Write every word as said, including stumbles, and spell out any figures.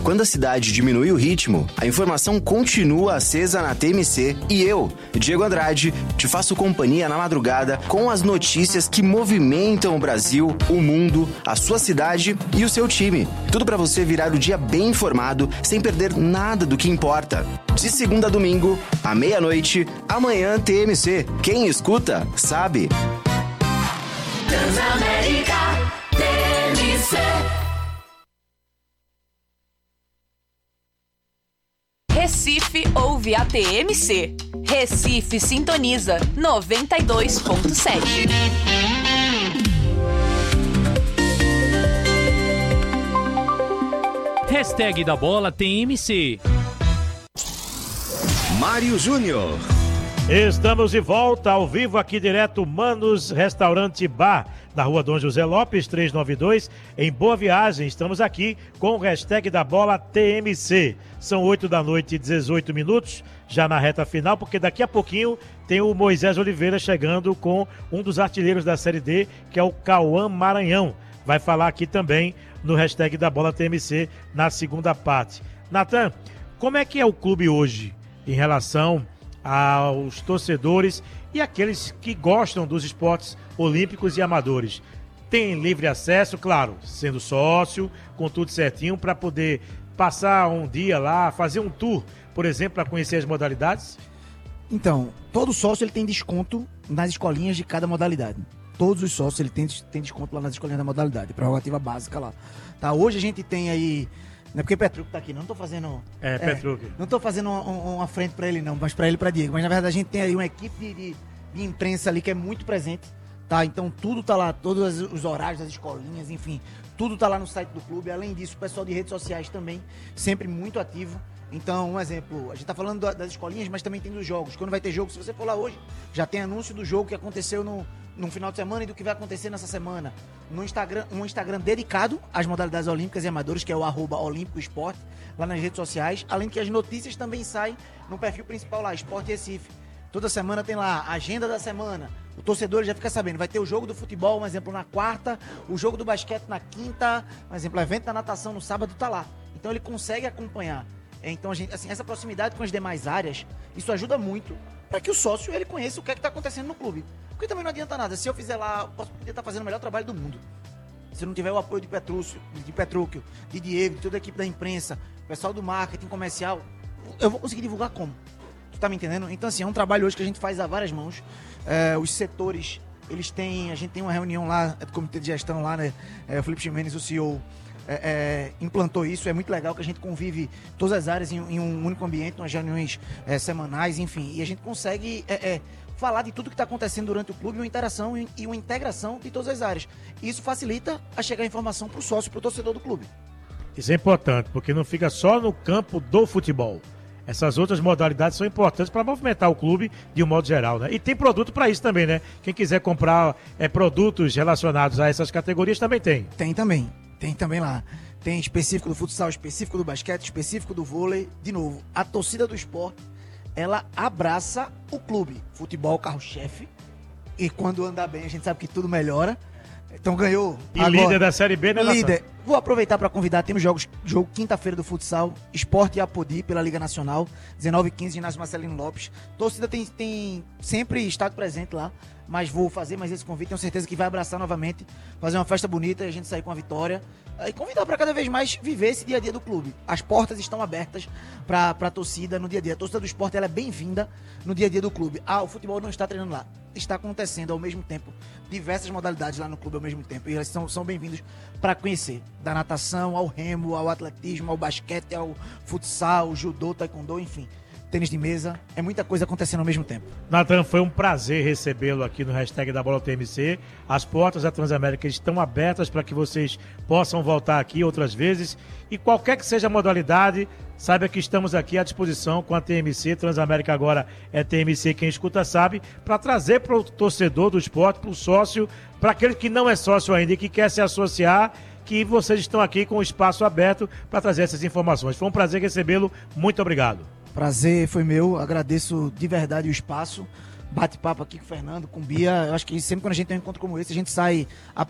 Quando a cidade diminui o ritmo, a informação continua acesa na T M C e eu, Diego Andrade, te faço companhia na madrugada com as notícias que movimentam o Brasil, o mundo, a sua cidade e o seu time. Tudo para você virar o dia bem informado, sem perder nada do que importa. De segunda a domingo, à meia-noite, amanhã T M C. Quem escuta, sabe. Transamérica T M C. Recife ouve a T M C. Recife sintoniza noventa e dois ponto sete. Hashtag da bola T M C. Mário Júnior. Estamos de volta ao vivo aqui direto Manos Restaurante Bar, na rua Dom José Lopes, trezentos e noventa e dois, em Boa Viagem. Estamos aqui com o hashtag da bola T M C. São oito da noite e dezoito minutos, já na reta final, porque daqui a pouquinho tem o Moisés Oliveira chegando com um dos artilheiros da Série D, que é o Cauã Maranhão. Vai falar aqui também no hashtag da bola T M C na segunda parte. Natan, como é que é o clube hoje em relação aos torcedores e aqueles que gostam dos esportes olímpicos e amadores? Tem livre acesso, claro, sendo sócio, com tudo certinho, para poder passar um dia lá, fazer um tour, por exemplo, para conhecer as modalidades? Então, todo sócio ele tem desconto nas escolinhas de cada modalidade. Todos os sócios ele tem, tem desconto lá nas escolinhas da modalidade, prerrogativa básica lá. Tá? Hoje a gente tem aí... Não é porque Petrucco tá aqui, não, não tô fazendo... É, é Petrucco. Não tô fazendo uma, uma frente pra ele não, mas pra ele e pra Diego. Mas na verdade a gente tem aí uma equipe de, de, de imprensa ali que é muito presente, tá? Então tudo tá lá, todos os horários das escolinhas, enfim, tudo tá lá no site do clube. Além disso, o pessoal de redes sociais também, sempre muito ativo. Então, um exemplo, a gente tá falando das escolinhas, mas também tem dos jogos. Quando vai ter jogo, se você for lá hoje, já tem anúncio do jogo que aconteceu no... no final de semana e do que vai acontecer nessa semana. No Instagram, um Instagram dedicado às modalidades olímpicas e amadoras, que é o arroba Olímpico Esporte, lá nas redes sociais. Além que as notícias também saem no perfil principal lá, Esporte Recife. Toda semana tem lá a agenda da semana. O torcedor já fica sabendo, vai ter o jogo do futebol, um exemplo, na quarta, o jogo do basquete na quinta, um exemplo, o evento da natação no sábado tá lá. Então ele consegue acompanhar. Então, a gente, assim, essa proximidade com as demais áreas, isso ajuda muito para que o sócio ele conheça o que é que está acontecendo no clube. Porque também não adianta nada. Se eu fizer lá, posso poder estar fazendo o melhor trabalho do mundo. Se não tiver o apoio de Petrúcio, de Petruccio, de Diego, de toda a equipe da imprensa, o pessoal do marketing comercial, eu vou conseguir divulgar como? Tu tá me entendendo? Então, assim, é um trabalho hoje que a gente faz a várias mãos. É, os setores, eles têm... A gente tem uma reunião lá, do comitê de gestão lá, né? É, o Felipe Ximenes, o C E O... É, é, implantou isso, é muito legal que a gente convive todas as áreas em, em um único ambiente, nas reuniões é, semanais, enfim, e a gente consegue é, é, falar de tudo que está acontecendo durante o clube, uma interação e, e uma integração de todas as áreas. Isso facilita a chegar a informação para o sócio, para o torcedor do clube. Isso é importante, porque não fica só no campo do futebol. Essas outras modalidades são importantes para movimentar o clube de um modo geral, né? E tem produto para isso também, né? Quem quiser comprar é, produtos relacionados a essas categorias também tem. Tem também. Tem também lá. Tem específico do futsal, específico do basquete, específico do vôlei. De novo, a torcida do esporte, ela abraça o clube. Futebol, carro-chefe. E quando andar bem, a gente sabe que tudo melhora. Então ganhou. E agora, líder da Série B, né, líder. Vou aproveitar para convidar, temos jogos, jogo quinta-feira do futsal, Esporte e Apodi pela Liga Nacional, dezenove e quinze, ginásio Marcelino Lopes. Torcida tem, tem sempre estado presente lá, mas vou fazer mais esse convite, tenho certeza que vai abraçar novamente, fazer uma festa bonita e a gente sair com a vitória. E convidar para cada vez mais viver esse dia a dia do clube. As portas estão abertas para a torcida no dia a dia. A torcida do esporte ela é bem-vinda no dia a dia do clube. Ah, o futebol não está treinando lá. Está acontecendo ao mesmo tempo diversas modalidades lá no clube ao mesmo tempo. E elas são, são bem-vindos para conhecer. Da natação ao remo, ao atletismo, ao basquete, ao futsal, judô, taekwondo, enfim. Tênis de mesa, é muita coisa acontecendo ao mesmo tempo. Natan, foi um prazer recebê-lo aqui no hashtag da Bola T M C. As portas da Transamérica estão abertas para que vocês possam voltar aqui outras vezes. E qualquer que seja a modalidade, saiba que estamos aqui à disposição com a T M C. Transamérica agora é T M C, quem escuta sabe, para trazer para o torcedor do esporte, para o sócio, para aquele que não é sócio ainda e que quer se associar, que vocês estão aqui com o espaço aberto para trazer essas informações. Foi um prazer recebê-lo. Muito obrigado. Prazer foi meu, agradeço de verdade o espaço, bate-papo aqui com o Fernando, com o Bia. Eu acho que sempre quando a gente tem um encontro como esse, a gente sai